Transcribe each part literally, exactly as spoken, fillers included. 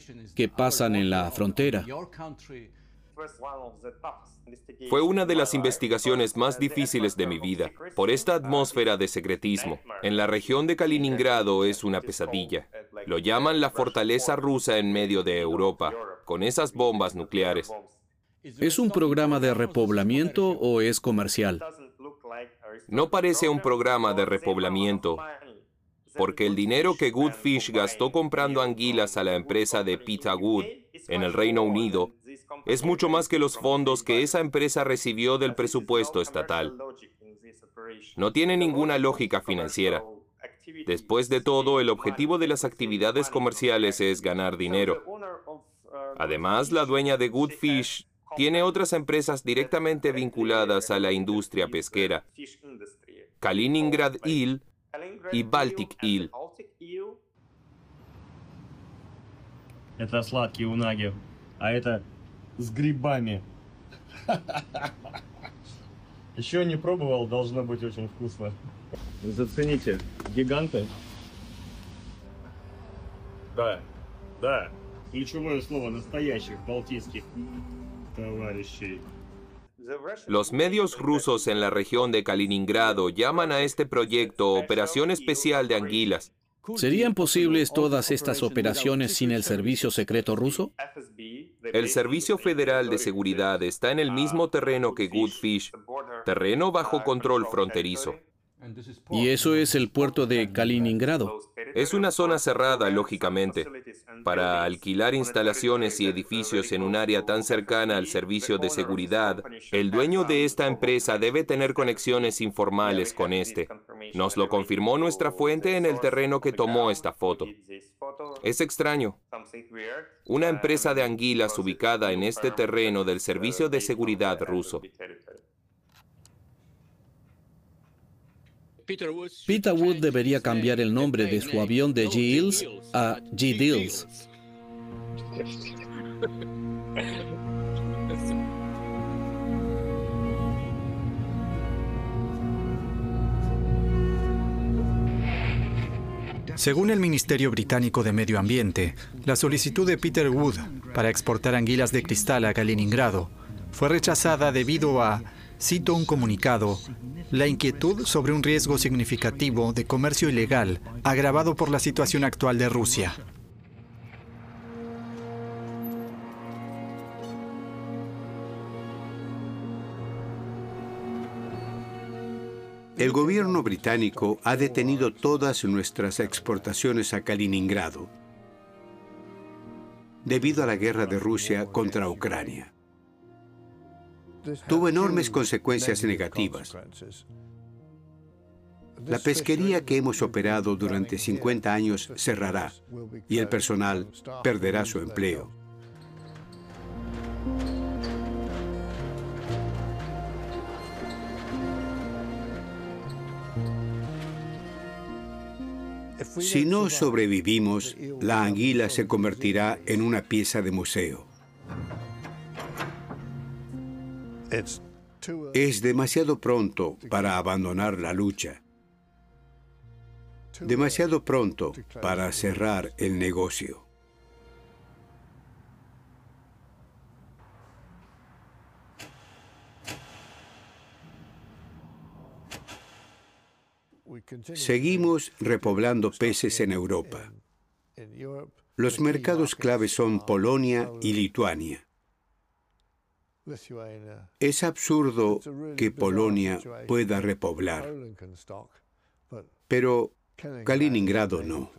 que pasan en la frontera. Fue una de las investigaciones más difíciles de mi vida, por esta atmósfera de secretismo. En la región de Kaliningrado es una pesadilla. Lo llaman la fortaleza rusa en medio de Europa, con esas bombas nucleares. ¿Es un programa de repoblamiento o es comercial? No parece un programa de repoblamiento, porque el dinero que Goodfish gastó comprando anguilas a la empresa de Peter Wood en el Reino Unido es mucho más que los fondos que esa empresa recibió del presupuesto estatal. No tiene ninguna lógica financiera. Después de todo, el objetivo de las actividades comerciales es ganar dinero. Además, la dueña de Goodfish tiene otras empresas directamente vinculadas a la industria pesquera: Kaliningrad Eel y Baltic Eel. Это сладкие унаги, а это с грибами. Еще не пробовал, должно быть очень вкусно. Зацените, гиганты. Да, да, ключевое слово настоящих балтийских товарищей. Los medios rusos en la región de Kaliningrado llaman a este proyecto Operación Especial de Anguilas. ¿Serían posibles todas estas operaciones sin el servicio secreto ruso? El Servicio Federal de Seguridad está en el mismo terreno que Goodfish, terreno bajo control fronterizo. Y eso es el puerto de Kaliningrado. Es una zona cerrada, lógicamente. Para alquilar instalaciones y edificios en un área tan cercana al servicio de seguridad, el dueño de esta empresa debe tener conexiones informales con este. Nos lo confirmó nuestra fuente en el terreno que tomó esta foto. Es extraño. Una empresa de anguilas ubicada en este terreno del servicio de seguridad ruso. Peter Wood debería cambiar el nombre de su avión de G-Eels a G-Deals. Según el Ministerio Británico de Medio Ambiente, la solicitud de Peter Wood para exportar anguilas de cristal a Kaliningrado fue rechazada debido a, cito un comunicado, la inquietud sobre un riesgo significativo de comercio ilegal agravado por la situación actual de Rusia. El gobierno británico ha detenido todas nuestras exportaciones a Kaliningrado debido a la guerra de Rusia contra Ucrania. Tuvo enormes consecuencias negativas. La pesquería que hemos operado durante cincuenta años cerrará y el personal perderá su empleo. Si no sobrevivimos, la anguila se convertirá en una pieza de museo. Es demasiado pronto para abandonar la lucha. Demasiado pronto para cerrar el negocio. Seguimos repoblando peces en Europa. Los mercados clave son Polonia y Lituania. Es absurdo que Polonia pueda repoblar, pero Kaliningrado no.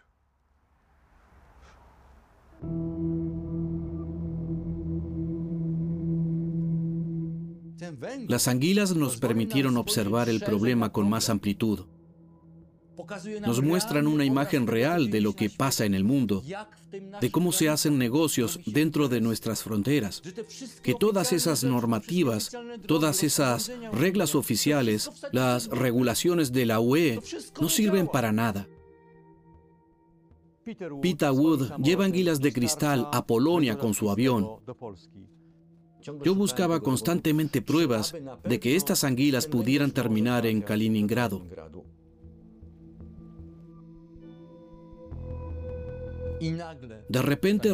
Las anguilas nos permitieron observar el problema con más amplitud. Nos muestran una imagen real de lo que pasa en el mundo, de cómo se hacen negocios dentro de nuestras fronteras, que todas esas normativas, todas esas reglas oficiales, las regulaciones de la U E, no sirven para nada. Peter Wood lleva anguilas de cristal a Polonia con su avión. Yo buscaba constantemente pruebas de que estas anguilas pudieran terminar en Kaliningrado. De repente